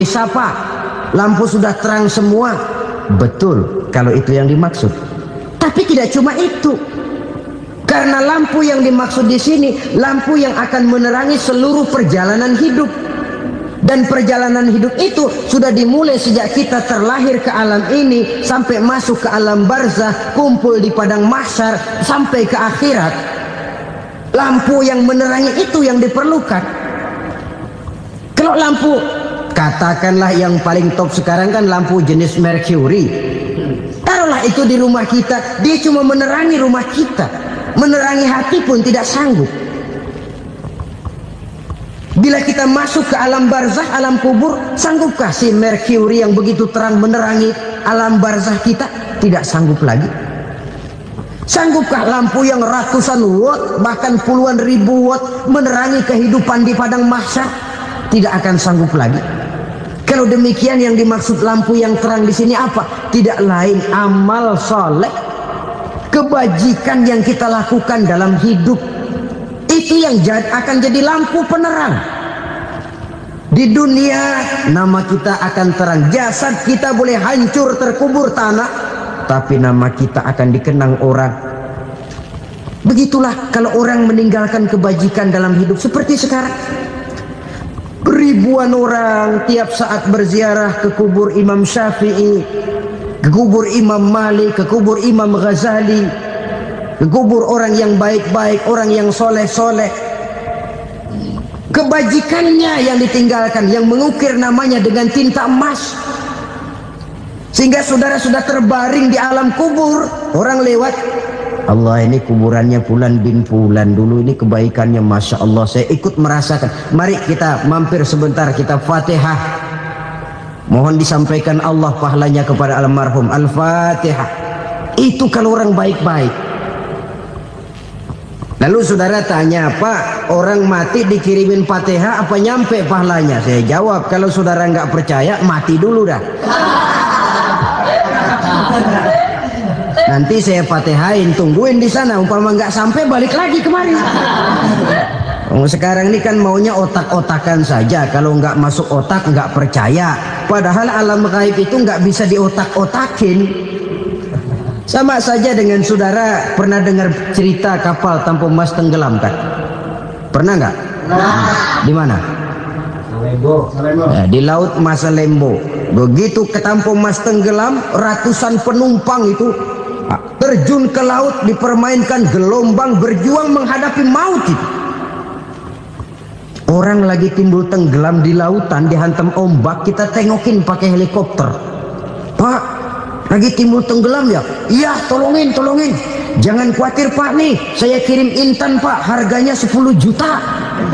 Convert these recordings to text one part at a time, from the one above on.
Siapa? Lampu sudah terang semua. Betul kalau itu yang dimaksud. Tapi tidak cuma itu. Karena lampu yang dimaksud di sini lampu yang akan menerangi seluruh perjalanan hidup. Dan perjalanan hidup itu sudah dimulai sejak kita terlahir ke alam ini sampai masuk ke alam barzah, kumpul di padang mahsyar sampai ke akhirat. Lampu yang menerangi itu yang diperlukan. Kalau lampu, katakanlah yang paling top sekarang kan lampu jenis Mercury. Taruhlah itu di rumah kita, dia cuma menerangi rumah kita, menerangi hati pun tidak sanggup. Bila kita masuk ke alam barzah, alam kubur, sanggupkah si Mercury yang begitu terang menerangi alam barzah kita? Tidak sanggup lagi. Sanggupkah lampu yang ratusan watt bahkan puluhan ribu watt menerangi kehidupan di padang mahsyar? Tidak akan sanggup lagi. Kalau demikian yang dimaksud lampu yang terang di sini apa? Tidak lain amal soleh, kebajikan yang kita lakukan dalam hidup. Itu yang akan jadi lampu penerang. Di dunia nama kita akan terang. Jasad kita boleh hancur terkubur tanah, tapi nama kita akan dikenang orang. Begitulah kalau orang meninggalkan kebajikan dalam hidup seperti sekarang. Ribuan orang tiap saat berziarah ke kubur Imam Syafi'i, ke kubur Imam Malik, ke kubur Imam Ghazali, ke kubur orang yang baik-baik, orang yang soleh-soleh. Kebajikannya yang ditinggalkan, yang mengukir namanya dengan tinta emas. Sehingga saudara sudah terbaring di alam kubur, orang lewat, Allah ini kuburannya Fulan bin Fulan, dulu ini kebaikannya Masya Allah, saya ikut merasakan. Mari kita mampir sebentar, kita Fatihah, mohon disampaikan Allah pahalanya kepada almarhum. Al-Fatihah. Itu kalau orang baik-baik. Lalu saudara tanya, Pak, orang mati dikirimin Fatihah apa nyampe pahalanya? Saya jawab, kalau saudara nggak percaya, mati dulu dah. Nanti saya Fatihain, tungguin di sana. Umpama nggak sampai, balik lagi kemari. Sekarang ini kan maunya otak-otakan saja. Kalau nggak masuk otak, nggak percaya. Padahal alam gaib itu nggak bisa diotak-otakin. Sama saja dengan saudara pernah dengar cerita kapal tanpa emas tenggelam kan? Pernah nggak? Di mana? Ya, di laut Masalembo. Begitu ke Tampo Mas tenggelam, ratusan penumpang itu terjun ke laut, dipermainkan gelombang, berjuang menghadapi maut itu. Orang lagi timbul tenggelam di lautan, dihantam ombak, kita tengokin pakai helikopter. Pak, lagi timbul tenggelam ya? Iya, tolongin. Jangan khawatir Pak, nih saya kirim intan Pak, harganya 10 juta.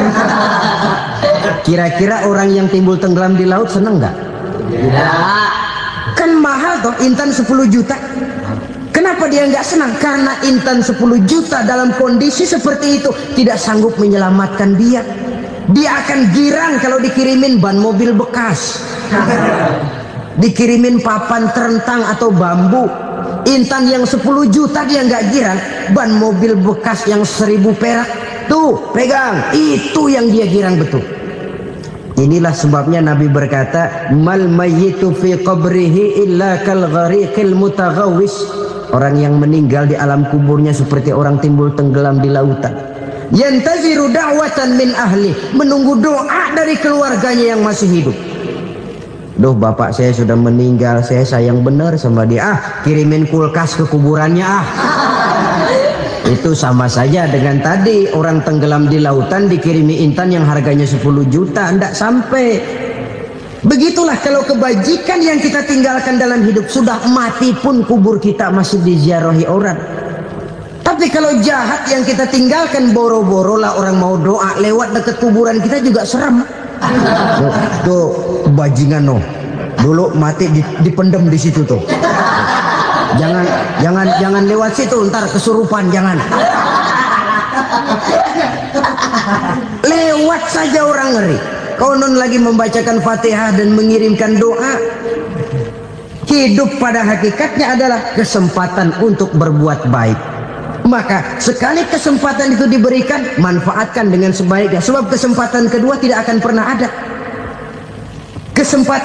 Kira-kira orang yang timbul tenggelam di laut seneng nggak? Tidak. Kan mahal toh intan 10 juta. Kenapa dia nggak senang? Karena intan 10 juta dalam kondisi seperti itu tidak sanggup menyelamatkan dia. Dia akan girang kalau dikirimin ban mobil bekas, dikirimin papan terentang atau bambu. Intan yang 10 juta dia nggak girang. Ban mobil bekas yang 1000 perak, tuh pegang, itu yang dia girang betul. Inilah sebabnya Nabi berkata, mal mayyitu fi qabrihi illa kal ghariqil mutaghawwis. Orang yang meninggal di alam kuburnya seperti orang timbul tenggelam di lautan. Yantaziru da'watan min ahli, menunggu doa dari keluarganya yang masih hidup. Duh, bapak saya sudah meninggal, saya sayang benar sama dia. Kirimin kulkas ke kuburannya Itu sama saja dengan tadi orang tenggelam di lautan dikirimi intan yang harganya 10 juta, ndak sampai. Begitulah kalau kebajikan yang kita tinggalkan dalam hidup, sudah mati pun kubur kita masih diziarahi orang. Tapi kalau jahat yang kita tinggalkan, boro-boro lah orang mau doa lewat dekat kuburan kita juga serem. Tuh bajingan no, dulu mati dipendem di situ tuh. Jangan lewat situ, ntar kesurupan, jangan. Lewat saja orang ngeri. Konon lagi membacakan Fatihah dan mengirimkan doa. Hidup pada hakikatnya adalah kesempatan untuk berbuat baik. Maka sekali kesempatan itu diberikan, manfaatkan dengan sebaiknya. Sebab kesempatan kedua tidak akan pernah ada. Kesempatan